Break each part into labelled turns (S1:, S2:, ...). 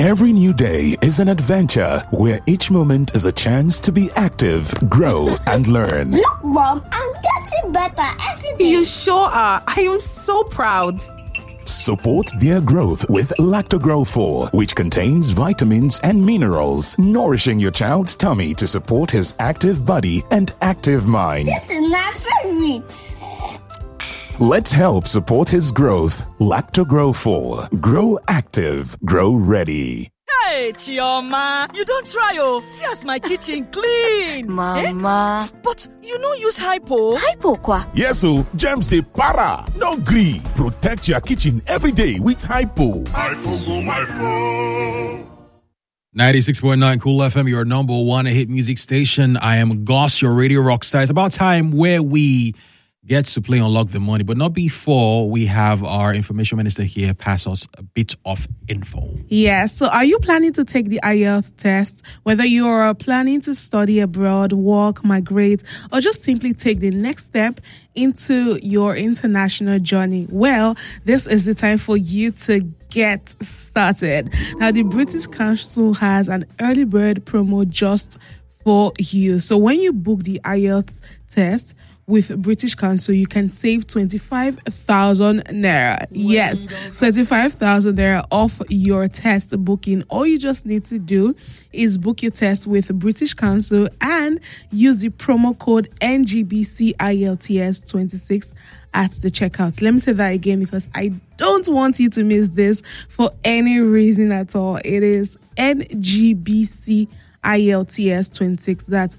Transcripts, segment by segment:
S1: Every new day is an adventure where each moment is a chance to be active, grow, and learn.
S2: Look, Mom, I'm getting better every day.
S3: You sure are. I am so proud.
S1: Support their growth with Lactogrow 4, which contains vitamins and minerals, nourishing your child's tummy to support his active body and active mind.
S2: This is my favorite.
S1: Let's help support his growth. Lactogrow 4. Grow active. Grow ready.
S4: Hey, Chioma, you don't try, oh. See as my kitchen clean.
S5: Mama.
S4: But you no use hypo.
S5: Hypo kwa?
S6: Yes, so germs say para. No gree. Protect your kitchen every day with hypo.
S7: Hypo go hypo.
S8: 96.9 Cool FM, your number one hit music station. I am Goss, your radio rock star. It's about time where we gets to play Unlock the Money, but not before we have our information minister here pass us a bit of info.
S9: Yes. So are you planning to take the IELTS test? Whether you're planning to study abroad, work, migrate, or just simply take the next step into your international journey, well, this is the time for you to get started. Now, the British Council has an early bird promo just for you. So when you book the IELTS test with British Council, you can save 25,000 naira. Yes, 25,000 naira off your test booking. All you just need to do is book your test with British Council and use the promo code NGBCILTS26 at the checkout. Let me say that again because I don't want you to miss this for any reason at all. It is NGBCILTS26. That's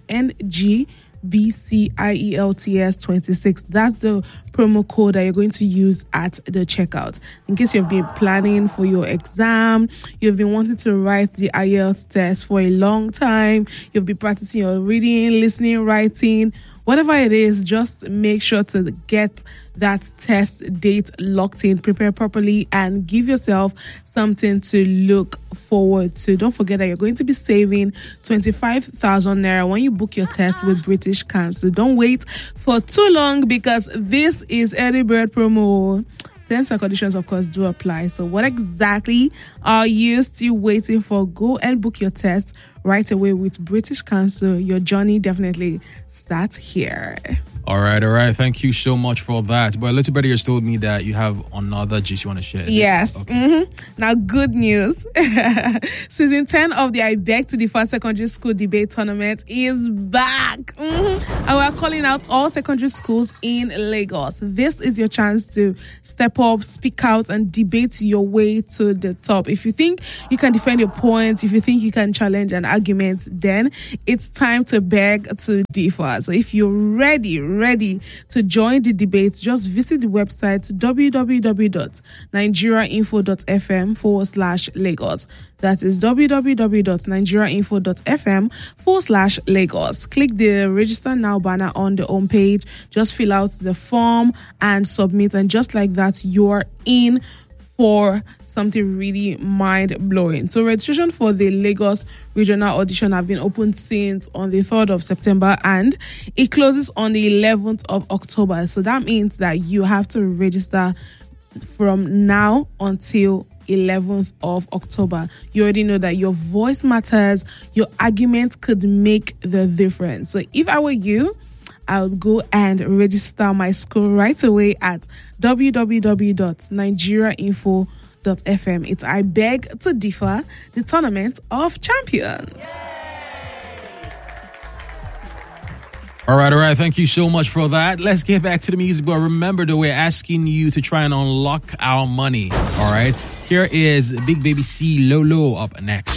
S9: NGBCIELTS26. That's the promo code that you're going to use at the checkout. In case you've been planning for your exam, you've been wanting to write the IELTS test for a long time, you've been practicing your reading, listening, writing, whatever it is, just make sure to get that test date locked in, prepare properly, and give yourself something to look forward to. Don't forget that you're going to be saving 25,000 naira when you book your test with British Council. Don't wait for too long because this is early bird promo. Terms and conditions, of course, do apply. So what exactly are you still waiting for? Go and book your test right away with British Council. Your journey definitely starts here.
S8: All right. Thank you so much for that. But Little Betty has told me that you have another gist you want to share.
S9: Yes.
S8: Okay.
S9: Now, good news. Season 10 of the I Beg to Differ Secondary School Debate Tournament is back. And we're calling out all secondary schools in Lagos. This is your chance to step up, speak out, and debate your way to the top. If you think you can defend your points, if you think you can challenge an argument, then it's time to beg to differ. So if you're ready to join the debate, just visit the website www.nigeriainfo.fm/Lagos. That is www.nigeriainfo.fm/Lagos. Click the register now banner on the homepage. Just fill out the form and submit. And just like that, you're in for something really mind-blowing. So registration for the Lagos Regional Audition have been open since on the 3rd of September and it closes on the 11th of October. So that means that you have to register from now until 11th of October. You already know that your voice matters. Your argument could make the difference. So if I were you, I would go and register my school right away at www.nigeriainfo.fm. It's I Beg to Differ, the Tournament of Champions.
S8: All right. Thank you so much for that. Let's get back to the music. But remember that we're asking you to try and unlock our money. All right. Here is Big Baby C Lolo up next.